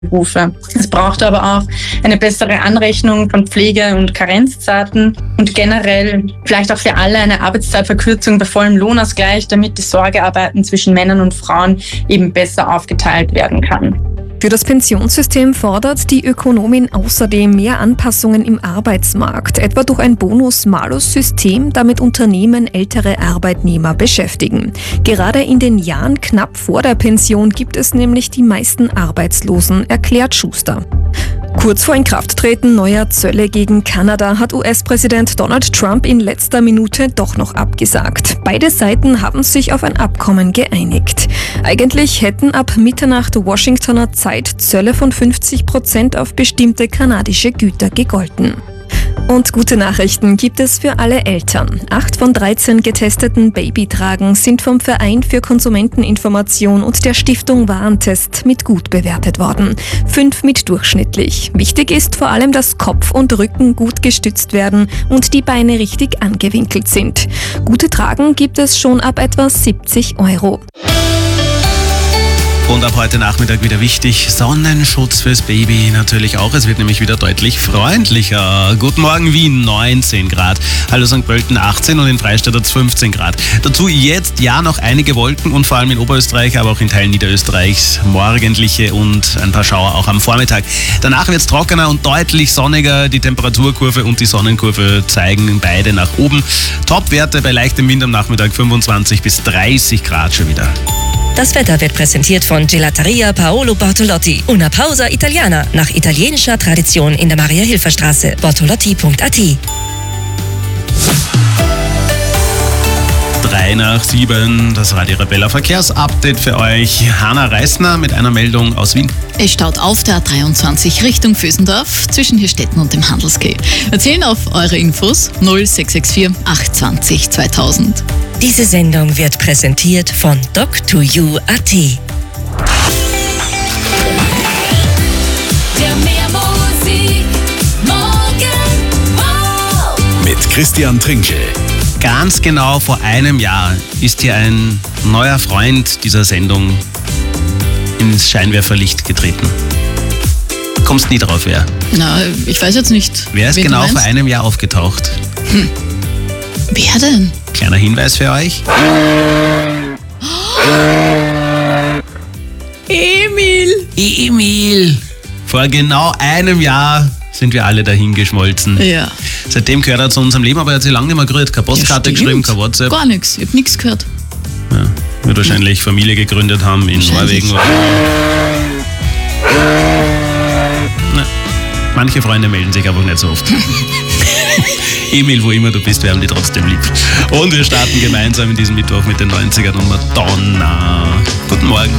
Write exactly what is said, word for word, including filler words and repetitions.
Berufe. Es braucht aber auch eine bessere Anrechnung von Pflege- und Karenzzeiten und generell vielleicht auch für alle eine Arbeitszeitverkürzung bei vollem Lohnausgleich, damit die Sorgearbeiten zwischen Männern und Frauen eben besser aufgeteilt werden kann. Für das Pensionssystem fordert die Ökonomin außerdem mehr Anpassungen im Arbeitsmarkt, etwa durch ein Bonus-Malus-System, damit Unternehmen ältere Arbeitnehmer beschäftigen. Gerade in den Jahren knapp vor der Pension gibt es nämlich die meisten Arbeitslosen, erklärt Schuster. Kurz vor Inkrafttreten neuer Zölle gegen Kanada hat U S-Präsident Donald Trump in letzter Minute doch noch abgesagt. Beide Seiten haben sich auf ein Abkommen geeinigt. Eigentlich hätten ab Mitternacht Washingtoner Zeit Zölle von fünfzig Prozent auf bestimmte kanadische Güter gegolten. Und gute Nachrichten gibt es für alle Eltern. Acht von dreizehn getesteten Babytragen sind vom Verein für Konsumenteninformation und der Stiftung Warentest mit gut bewertet worden. Fünf mit durchschnittlich. Wichtig ist vor allem, dass Kopf und Rücken gut gestützt werden und die Beine richtig angewinkelt sind. Gute Tragen gibt es schon ab etwa siebzig Euro. Und ab heute Nachmittag wieder wichtig, Sonnenschutz fürs Baby natürlich auch. Es wird nämlich wieder deutlich freundlicher. Guten Morgen Wien, neunzehn Grad. Hallo Sankt Pölten, achtzehn und in Freistadt hat es fünfzehn Grad. Dazu jetzt ja noch einige Wolken und vor allem in Oberösterreich, aber auch in Teilen Niederösterreichs morgendliche und ein paar Schauer auch am Vormittag. Danach wird es trockener und deutlich sonniger. Die Temperaturkurve und die Sonnenkurve zeigen beide nach oben. Topwerte bei leichtem Wind am Nachmittag fünfundzwanzig bis dreißig Grad schon wieder. Das Wetter wird präsentiert von Gelateria Paolo Bortolotti. Una pausa italiana, nach italienischer Tradition in der Maria-Hilfer-Straße. bortolotti punkt a t. Drei nach sieben, das Radio Arabella Verkehrsupdate für euch. Hanna Reisner mit einer Meldung aus Wien. Es staut auf der A dreiundzwanzig Richtung Vösendorf zwischen Hirstetten und dem Handelsquai. Erzählen auf eure Infos null sechs sechs vier acht zwanzig zweitausend. Diese Sendung wird präsentiert von doc to you punkt a t. Mit Christian Trinkel. Ganz genau vor einem Jahr ist hier ein neuer Freund dieser Sendung ins Scheinwerferlicht getreten. Kommst nie drauf, wer? Na, ich weiß jetzt nicht. Wer ist genau vor einem Jahr aufgetaucht? Hm. Wer denn? Kleiner Hinweis für euch. Emil! Emil! Vor genau einem Jahr sind wir alle dahin geschmolzen. Ja. Seitdem gehört er zu unserem Leben, aber er hat sich lange nicht mehr gerührt. Keine Postkarte ja, geschrieben, kein WhatsApp. Gar nichts, ich hab nichts gehört. Ja, wird wahrscheinlich ja. Familie gegründet haben in Norwegen. Na, manche Freunde melden sich aber nicht so oft. Emil, wo immer du bist, wir haben dich trotzdem lieb. Und wir starten gemeinsam in diesem Mittwoch mit den neunziger Nummer Donna. Guten Morgen.